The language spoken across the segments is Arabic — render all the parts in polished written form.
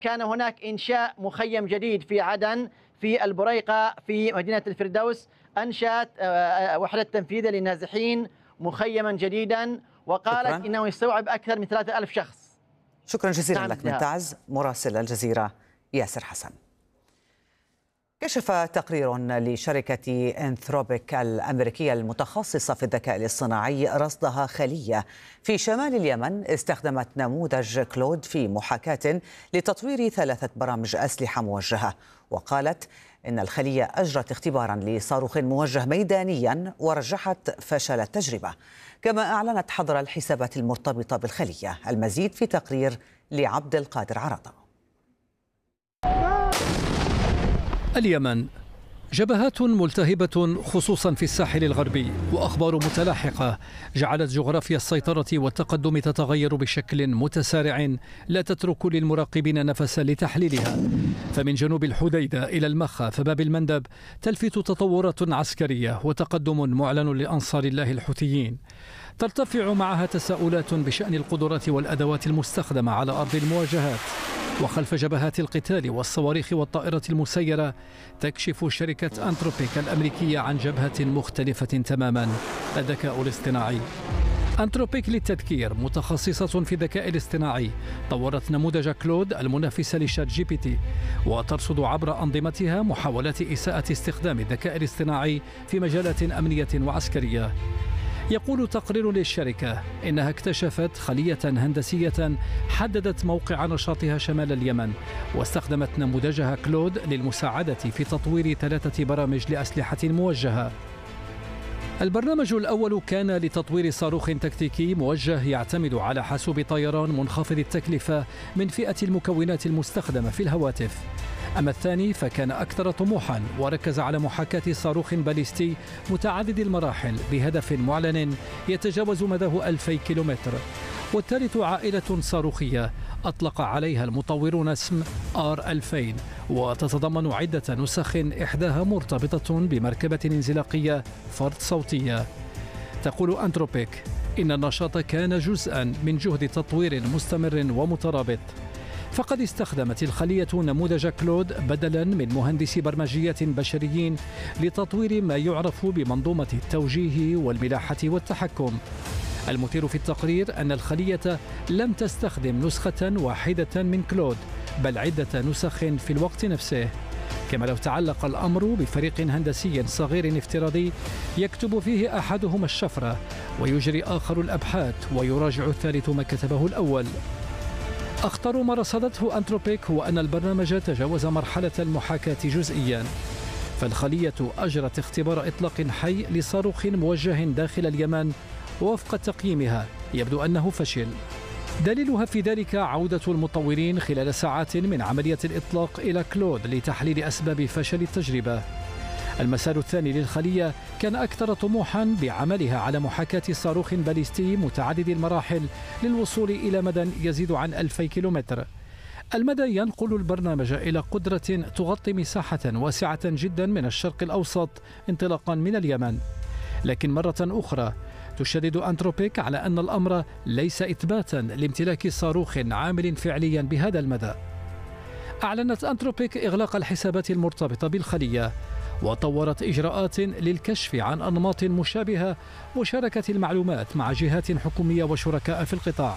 كان هناك إنشاء مخيم جديد في عدن في البريقة في مدينة الفردوس. أنشأت وحدة تنفيذية للنازحين مخيما جديدا، وقالت إنه يستوعب أكثر من 3000 شخص. شكرا جزيلا لك من تعز مراسل الجزيرة ياسر حسن. كشف تقرير لشركة أنثروبيك الأمريكية المتخصصة في الذكاء الاصطناعي رصدها خلية في شمال اليمن استخدمت نموذج كلود في محاكاة لتطوير 3 برامج أسلحة موجهة، وقالت إن الخلية أجرت اختبارا لصاروخ موجه ميدانيا ورجحت فشل التجربة، كما أعلنت حظر الحسابات المرتبطة بالخلية. المزيد في تقرير لعبد القادر عرضة. اليمن جبهات ملتهبة خصوصا في الساحل الغربي، وأخبار متلاحقة جعلت جغرافيا السيطرة والتقدم تتغير بشكل متسارع لا تترك للمراقبين نفسا لتحليلها. فمن جنوب الحديدة إلى المخا فباب المندب تلفت تطورات عسكرية وتقدم معلن لأنصار الله الحوثيين، ترتفع معها تساؤلات بشأن القدرات والأدوات المستخدمة على أرض المواجهات. وخلف جبهات القتال والصواريخ والطائرة المسيرة تكشف شركة أنثروبيك الأمريكية عن جبهة مختلفة تماما: الذكاء الاصطناعي. أنثروبيك للتذكير متخصصة في الذكاء الاصطناعي، طورت نموذج كلود المنافس لشات جي بي تي، وترصد عبر أنظمتها محاولات إساءة استخدام الذكاء الاصطناعي في مجالات أمنية وعسكرية. يقول تقرير للشركة إنها اكتشفت خلية هندسية حددت موقع نشاطها شمال اليمن، واستخدمت نموذجها كلود للمساعدة في تطوير 3 برامج لأسلحة موجهة. البرنامج الأول كان لتطوير صاروخ تكتيكي موجه يعتمد على حاسوب طيران منخفض التكلفة من فئة المكونات المستخدمة في الهواتف. أما الثاني فكان أكثر طموحا وركز على محاكاة صاروخ باليستي متعدد المراحل بهدف معلن يتجاوز مداه 2000 كيلومتر. والثالث عائلة صاروخية أطلق عليها المطورون اسم R2000، وتتضمن عدة نسخ إحداها مرتبطة بمركبة انزلاقية فرد صوتية. تقول أنثروبيك إن النشاط كان جزءا من جهد تطوير مستمر ومترابط، فقد استخدمت الخلية نموذج كلود بدلا من مهندسي برمجيات بشريين لتطوير ما يعرف بمنظومة التوجيه والملاحة والتحكم. المثير في التقرير أن الخلية لم تستخدم نسخة واحدة من كلود، بل عدة نسخ في الوقت نفسه، كما لو تعلق الأمر بفريق هندسي صغير افتراضي يكتب فيه أحدهم الشفرة ويجري آخر الأبحاث ويراجع الثالث ما كتبه الأول. أخطر ما رصدته أنثروبيك هو أن البرنامج تجاوز مرحلة المحاكاة جزئيا، فالخلية أجرت اختبار إطلاق حي لصاروخ موجه داخل اليمن، ووفق تقييمها يبدو أنه فشل. دليلها في ذلك عودة المطورين خلال ساعات من عملية الإطلاق إلى كلود لتحليل أسباب فشل التجربة. المسار الثاني للخلية كان أكثر طموحا بعملها على محاكاة صاروخ باليستي متعدد المراحل للوصول إلى مدى يزيد عن 2000 كيلومتر. المدى ينقل البرنامج إلى قدرة تغطي مساحة واسعة جدا من الشرق الأوسط انطلاقا من اليمن. لكن مرة أخرى تشدد أنثروبيك على أن الأمر ليس إثباتا لامتلاك صاروخ عامل فعليا بهذا المدى. أعلنت أنثروبيك إغلاق الحسابات المرتبطة بالخلية، وطورت إجراءات للكشف عن أنماط مشابهة وشاركت المعلومات مع جهات حكومية وشركاء في القطاع.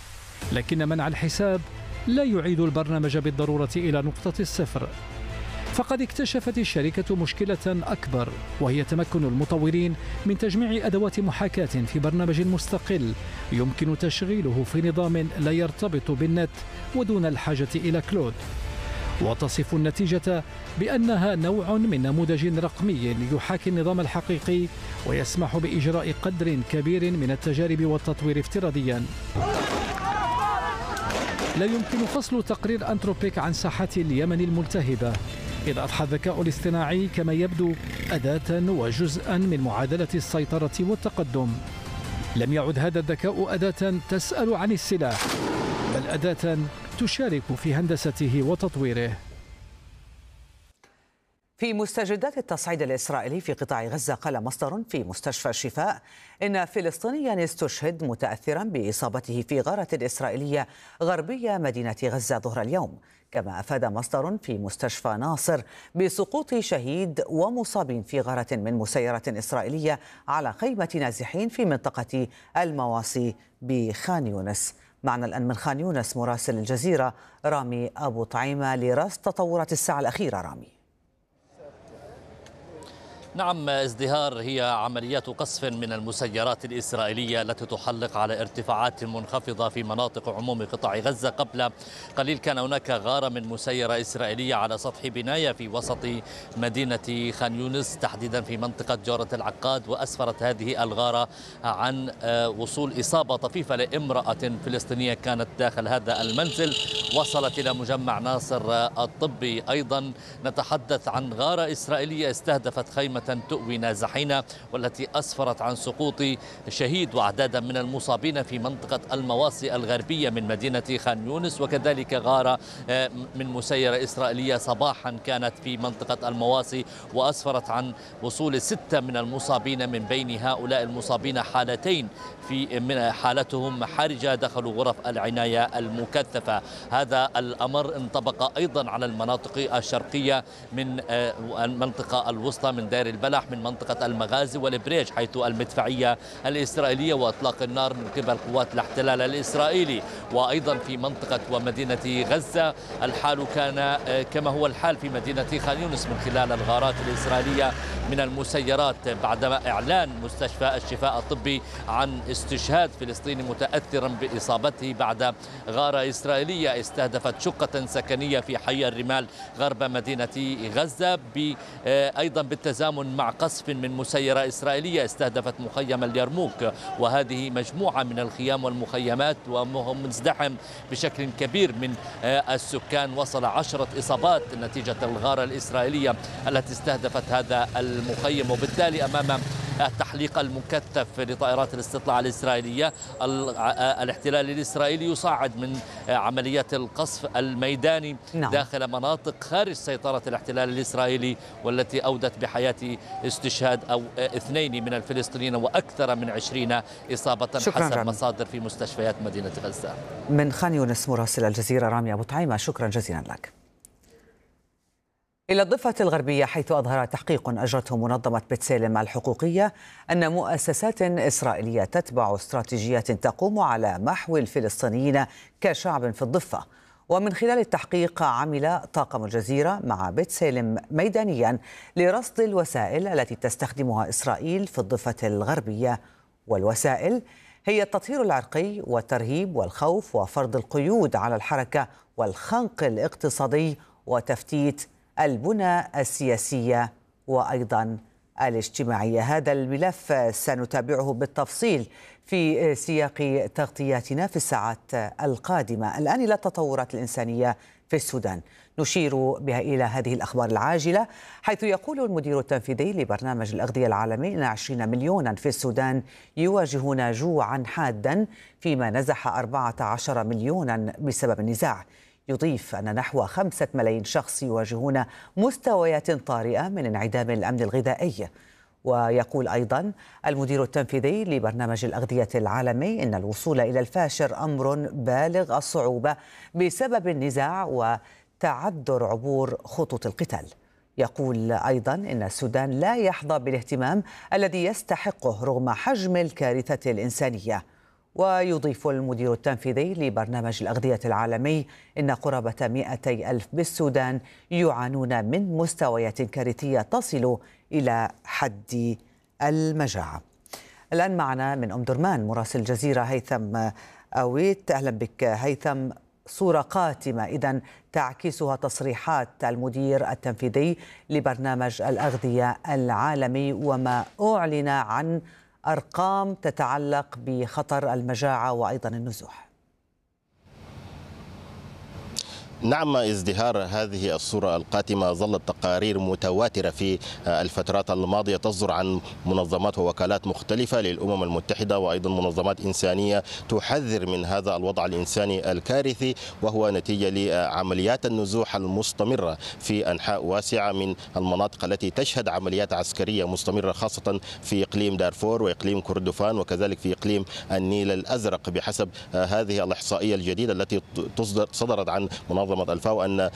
لكن منع الحساب لا يعيد البرنامج بالضرورة إلى نقطة الصفر، فقد اكتشفت الشركة مشكلة أكبر، وهي تمكن المطورين من تجميع أدوات محاكاة في برنامج مستقل يمكن تشغيله في نظام لا يرتبط بالنت ودون الحاجة إلى كلود. وتصف النتيجة بأنها نوع من نموذج رقمي يحاكي النظام الحقيقي ويسمح بإجراء قدر كبير من التجارب والتطوير افتراضيا. لا يمكن فصل تقرير أنثروبيك عن ساحات اليمن الملتهبة، إذ أضحى الذكاء الاصطناعي كما يبدو أداة وجزءا من معادلة السيطرة والتقدم. لم يعد هذا الذكاء أداة تسأل عن السلاح، بل أداة تشارك في هندسته وتطويره. في مستجدات التصعيد الإسرائيلي في قطاع غزة، قال مصدر في مستشفى الشفاء إن فلسطينيا استشهد متأثرا بإصابته في غارة إسرائيلية غربية مدينة غزة ظهر اليوم. كما أفاد مصدر في مستشفى ناصر بسقوط شهيد ومصابين في غارة من مسيرة إسرائيلية على خيمة نازحين في منطقة المواصي بخان يونس. معنا الآن من خان يونس مراسل الجزيرة رامي أبو طعيمة لرصد تطورات الساعة الأخيرة. رامي. نعم، ازدهار هي عمليات قصف من المسيرات الإسرائيلية التي تحلق على ارتفاعات منخفضة في مناطق عموم قطاع غزة. قبل قليل كان هناك غارة من مسيرة إسرائيلية على سطح بناية في وسط مدينة خان يونس، تحديدا في منطقة جورة العقاد، وأسفرت هذه الغارة عن وصول إصابة طفيفة لامرأة فلسطينية كانت داخل هذا المنزل، وصلت إلى مجمع ناصر الطبي. أيضا نتحدث عن غارة إسرائيلية استهدفت خيمة تؤوي نازحين، والتي أسفرت عن سقوط شهيد وأعدادا من المصابين في منطقة المواصي الغربية من مدينة خان يونس. وكذلك غارة من مسيرة إسرائيلية صباحا كانت في منطقة المواصي، وأسفرت عن وصول 6 من المصابين، من بين هؤلاء المصابين حالتين من حالتهم حرجة دخلوا غرف العناية المكثفة. هذا الأمر انطبق أيضا على المناطق الشرقية من المنطقة الوسطى، من دير البلح، من منطقة المغازي والبريج، حيث المدفعية الإسرائيلية وإطلاق النار من قبل قوات الاحتلال الإسرائيلي. وأيضا في منطقة ومدينة غزة الحال كان كما هو الحال في مدينة خان يونس من خلال الغارات الإسرائيلية من المسيرات، بعدما إعلان مستشفى الشفاء الطبي عن استشهاد فلسطيني متأثرا بإصابته بعد غارة إسرائيلية استهدفت شقة سكنية في حي الرمال غرب مدينة غزة، أيضا بالتزامن مع قصف من مسيرة إسرائيلية استهدفت مخيم اليرموك. وهذه مجموعة من الخيام والمخيمات وهم مزدحم بشكل كبير من السكان. وصل 10 إصابات نتيجة الغارة الإسرائيلية التي استهدفت هذا المخيم، وبالتالي أمام التحليق المكثف لطائرات الاستطلاع الإسرائيلية الاحتلال الإسرائيلي يصعد من عمليات القصف الميداني داخل مناطق خارج سيطرة الاحتلال الإسرائيلي، والتي أودت بحياة استشهاد 2 من الفلسطينيين وأكثر من 20 إصابة حسب مصادر في مستشفيات مدينة غزة. من خان يونس مراسل الجزيرة رامي أبو طعيمة، شكرا جزيلا لك. إلى الضفة الغربية، حيث أظهر تحقيق أجرته منظمة بتسالم الحقوقية أن مؤسسات إسرائيلية تتبع استراتيجيات تقوم على محو الفلسطينيين كشعب في الضفة. ومن خلال التحقيق عمل طاقم الجزيرة مع بتسالم ميدانيا لرصد الوسائل التي تستخدمها إسرائيل في الضفة الغربية. والوسائل هي التطهير العرقي والترهيب والخوف وفرض القيود على الحركة والخنق الاقتصادي وتفتيت البنى السياسية وأيضا الاجتماعية. هذا الملف سنتابعه بالتفصيل في سياق تغطياتنا في الساعات القادمة. الآن إلى التطورات الإنسانية في السودان، نشير بها إلى هذه الأخبار العاجلة، حيث يقول المدير التنفيذي لبرنامج الأغذية العالمي أن 20 مليونا في السودان يواجهون جوعا حادا، فيما نزح 14 مليونا بسبب النزاع. يضيف أن نحو 5 ملايين شخص يواجهون مستويات طارئة من انعدام الأمن الغذائي. ويقول أيضا المدير التنفيذي لبرنامج الأغذية العالمي إن الوصول إلى الفاشر أمر بالغ الصعوبة بسبب النزاع وتعذر عبور خطوط القتال. يقول أيضا إن السودان لا يحظى بالاهتمام الذي يستحقه رغم حجم الكارثة الإنسانية. ويضيف المدير التنفيذي لبرنامج الأغذية العالمي إن قرابة 200 ألف بالسودان يعانون من مستويات كارثية تصل إلى حد المجاعة. الآن معنا من أم درمان مراسل الجزيرة هيثم أويت. أهلا بك هيثم. صورة قاتمة إذن تعكسها تصريحات المدير التنفيذي لبرنامج الأغذية العالمي، وما أعلن عن أرقام تتعلق بخطر المجاعة وأيضا النزوح. نعم، ازدهار هذه الصورة القاتمة ظلت تقارير متواترة في الفترات الماضية تصدر عن منظمات ووكالات مختلفة للأمم المتحدة وأيضا منظمات إنسانية تحذر من هذا الوضع الإنساني الكارثي، وهو نتيجة لعمليات النزوح المستمرة في أنحاء واسعة من المناطق التي تشهد عمليات عسكرية مستمرة، خاصة في إقليم دارفور وإقليم كردفان وكذلك في إقليم النيل الأزرق. بحسب هذه الإحصائية الجديدة التي صدرت عن منظمة الفاو أن